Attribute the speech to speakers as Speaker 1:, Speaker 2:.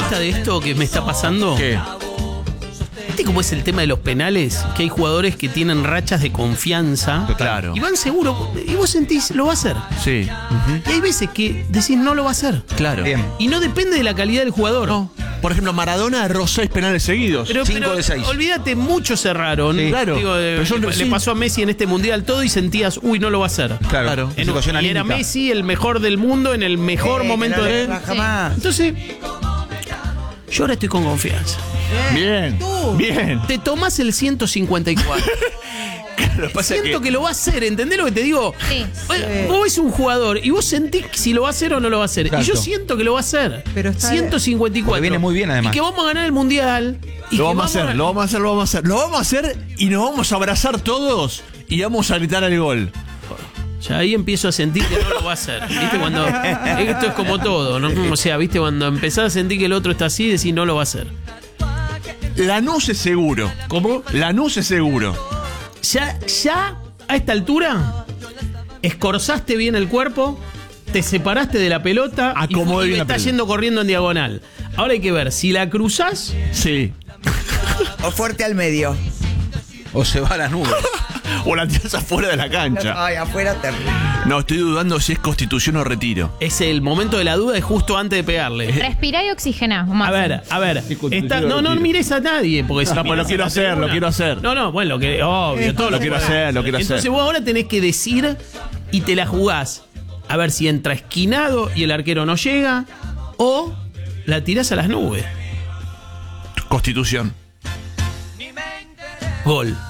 Speaker 1: gusta de esto que me está pasando?
Speaker 2: ¿Qué?
Speaker 1: ¿Viste cómo es el tema de los penales? Que hay jugadores que tienen rachas de confianza.
Speaker 2: Claro.
Speaker 1: Y van seguros. Y vos sentís, lo va a hacer.
Speaker 2: Sí.
Speaker 1: Y hay veces que decís, no lo va a hacer.
Speaker 2: Claro.
Speaker 3: Bien.
Speaker 1: Y no depende de la calidad del jugador.
Speaker 2: No. Por ejemplo, Maradona erró 6 penales seguidos.
Speaker 1: Pero
Speaker 3: 5 de 6.
Speaker 1: olvídate, muchos cerraron.
Speaker 2: Sí, claro.
Speaker 1: Digo,
Speaker 2: Pero yo
Speaker 1: le
Speaker 2: sí.
Speaker 1: pasó a Messi en este mundial todo y sentías, uy, no lo va a hacer.
Speaker 3: Claro.
Speaker 1: En-
Speaker 3: Situación
Speaker 1: y era
Speaker 3: anímica.
Speaker 1: Messi el mejor del mundo en el mejor momento de él.
Speaker 3: Jamás.
Speaker 1: Entonces, yo ahora estoy con confianza.
Speaker 2: Bien. Bien.
Speaker 1: Te tomás el 154.
Speaker 2: Lo que pasa es
Speaker 1: Siento que lo va a hacer, ¿entendés lo que te digo?
Speaker 4: Sí.
Speaker 1: Vos ves un jugador y vos sentís si lo va a hacer o no lo va a hacer.
Speaker 3: Exacto.
Speaker 1: Y yo siento que lo va a hacer.
Speaker 3: Pero está
Speaker 1: 154.
Speaker 3: porque viene muy bien, además.
Speaker 1: Y que vamos a ganar el mundial. Y
Speaker 2: Lo
Speaker 1: que
Speaker 2: vamos a hacer, lo vamos a hacer, lo vamos a hacer. Lo vamos a hacer y nos vamos a abrazar todos y vamos a gritar el gol.
Speaker 1: Ya ahí empiezo a sentir que no lo va a hacer. ¿Viste? Cuando. Esto es como todo, ¿no? O sea, ¿viste? Cuando empezás a sentir que el otro está así, decís no lo va a hacer.
Speaker 2: Lanús es seguro.
Speaker 1: ¿Cómo?
Speaker 2: Lanús es seguro.
Speaker 1: Ya a esta altura, escorzaste bien el cuerpo, te separaste de la pelota
Speaker 2: Acomodé
Speaker 1: y
Speaker 2: bien la
Speaker 1: estás
Speaker 2: pelota.
Speaker 1: yendo corriendo en diagonal. Ahora hay que ver, si la cruzás,
Speaker 2: Sí.
Speaker 5: O fuerte al medio.
Speaker 3: O se va a las nubes.
Speaker 2: O la tiras afuera de la cancha.
Speaker 5: Ay, afuera terrible.
Speaker 2: No, estoy dudando si es Constitución o Retiro.
Speaker 1: es el momento de la duda, es justo antes de pegarle.
Speaker 4: Respirá y oxigená.
Speaker 1: A ver. No mires a nadie, porque si
Speaker 2: No, pero lo quiero hacer, lo quiero hacer.
Speaker 1: No, bueno, obvio, todo
Speaker 2: Lo quiero hacer, lo quiero
Speaker 1: Entonces
Speaker 2: hacer.
Speaker 1: vos ahora tenés que decir y te la jugás. A ver si entra esquinado y el arquero no llega, o la tirás a las nubes.
Speaker 2: Constitución.
Speaker 1: Gol.